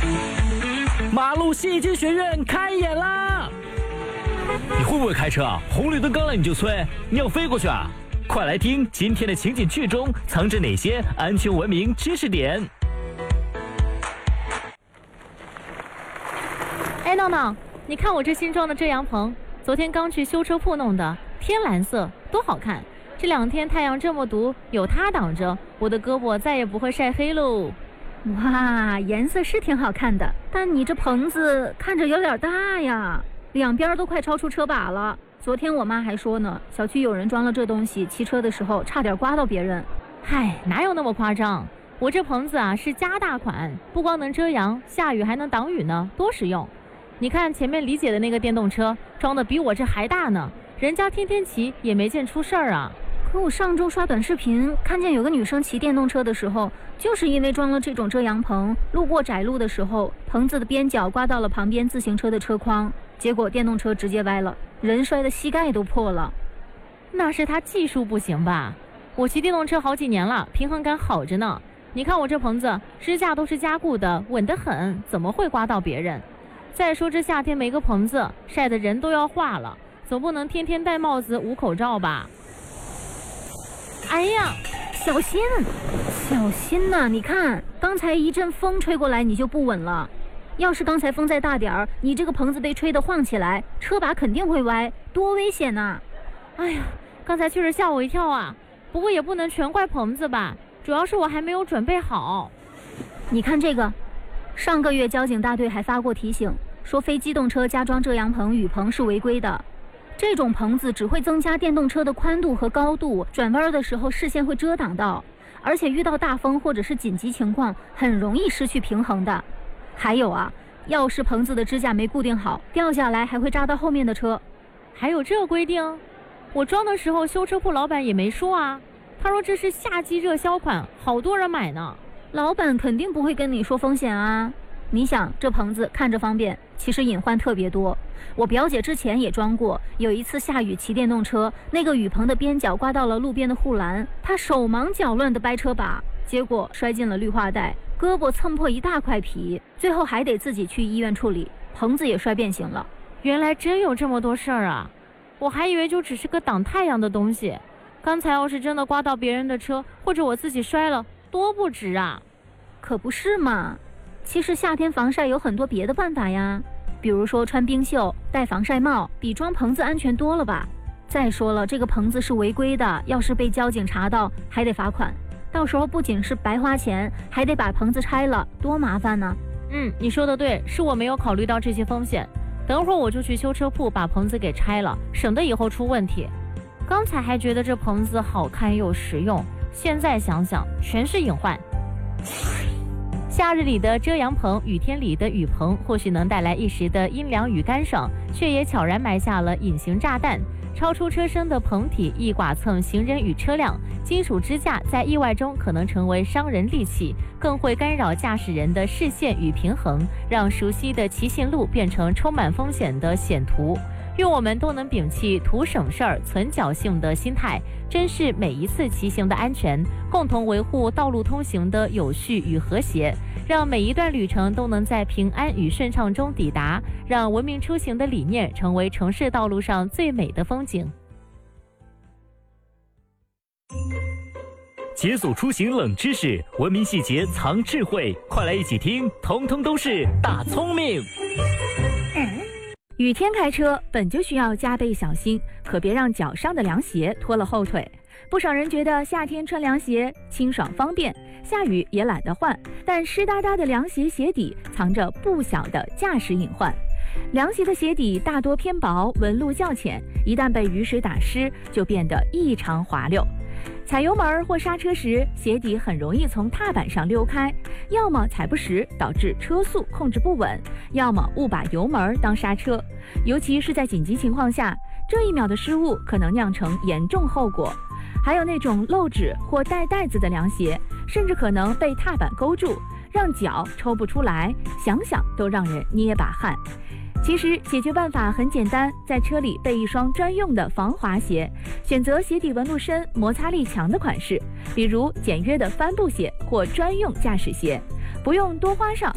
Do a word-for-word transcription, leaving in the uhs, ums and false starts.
马路戏剧学院开演啦！你会不会开车啊？红绿灯刚来你就催，你要飞过去啊？快来听今天的情景剧中藏着哪些安全文明知识点。 哎，闹闹，你看我这新装的遮阳棚，昨天刚去修车铺弄的，天蓝色，多好看！这两天太阳这么毒，有它挡着，我的胳膊再也不会晒黑喽。 哇，颜色是挺好看的，但你这棚子看着有点大呀，两边都快超出车把了。昨天我妈还说呢，小区有人装了这东西，骑车的时候差点刮到别人。 嗨，哪有那么夸张？我这棚子啊是加大款，不光能遮阳，下雨还能挡雨呢，多实用。你看前面李姐的那个电动车，装的比我这还大呢，人家天天骑也没见出事儿啊。 可我上周刷短视频，看见有个女生骑电动车的时候，就是因为装了这种遮阳棚，路过窄路的时候，棚子的边角刮到了旁边自行车的车筐，结果电动车直接歪了，人摔得膝盖都破了。 那是她技术不行吧？我骑电动车好几年了，平衡感好着呢。你看我这棚子，支架都是加固的，稳得很，怎么会刮到别人？再说这夏天没个棚子，晒得人都要化了，总不能天天戴帽子捂口罩吧？哎呀， 小心小心呐、啊！你看刚才一阵风吹过来你就不稳了，要是刚才风再大点儿，你这个棚子被吹得晃起来，车把肯定会歪，多危险呐、啊！ 哎呀，刚才确实吓我一跳啊，不过也不能全怪棚子吧，主要是我还没有准备好。 你看这个，上个月交警大队还发过提醒，说非机动车加装遮阳棚、雨棚是违规的。这种棚子只会增加电动车的宽度和高度，转弯的时候视线会遮挡到，而且遇到大风或者是紧急情况很容易失去平衡的。还有啊，要是棚子的支架没固定好，掉下来还会扎到后面的车。 还有这规定？我装的时候修车铺老板也没说啊，他说这是夏季热销款，好多人买呢。 老板肯定不会跟你说风险啊。你想这棚子看着方便，其实隐患特别多。我表姐之前也装过，有一次下雨骑电动车，那个雨棚的边角刮到了路边的护栏，她手忙脚乱地掰车把，结果摔进了绿化带，胳膊蹭破一大块皮，最后还得自己去医院处理，棚子也摔变形了。 原来真有这么多事儿啊，我还以为就只是个挡太阳的东西，刚才要是真的刮到别人的车，或者我自己摔了，多不值啊。 可不是嘛，其实夏天防晒有很多别的办法呀，比如说穿冰袖、戴防晒帽，比装棚子安全多了吧。再说了，这个棚子是违规的，要是被交警查到还得罚款，到时候不仅是白花钱，还得把棚子拆了，多麻烦呢。 嗯，你说的对，是我没有考虑到这些风险，等会儿我就去修车铺把棚子给拆了，省得以后出问题。刚才还觉得这棚子好看又实用，现在想想全是隐患。夏日里的遮阳棚，雨天里的雨棚，或许能带来一时的阴凉与干爽，却也悄然埋下了隐形炸弹。超出车身的棚体易剐蹭行人与车辆，金属支架在意外中可能成为伤人利器，更会干扰驾驶人的视线与平衡，让熟悉的骑行路变成充满风险的险途。愿我们都能摒弃图省事儿、存侥幸的心态，珍视每一次骑行的安全，共同维护道路通行的有序与和谐，让每一段旅程都能在平安与顺畅中抵达，让文明出行的理念成为城市道路上最美的风景。 解锁出行冷知识，文明细节藏智慧，快来一起听，通通都是大聪明。 雨天开车本就需要加倍小心，可别让脚上的凉鞋拖了后腿。不少人觉得夏天穿凉鞋清爽方便，下雨也懒得换，但湿哒哒的凉鞋鞋底藏着不小的驾驶隐患。凉鞋的鞋底大多偏薄，纹路较浅，一旦被雨水打湿，就变得异常滑溜。踩油门或刹车时，鞋底很容易从踏板上溜开，要么踩不实导致车速控制不稳，要么误把油门当刹车。尤其是在紧急情况下，这一秒的失误可能酿成严重后果。还有那种漏指或带带子的凉鞋，甚至可能被踏板勾住，让脚抽不出来，想想都让人捏把汗。其实解决办法很简单，在车里备一双专用的防滑鞋，选择鞋底纹路深、摩擦力强的款式，比如简约的帆布鞋或专用驾驶鞋，不用多花哨，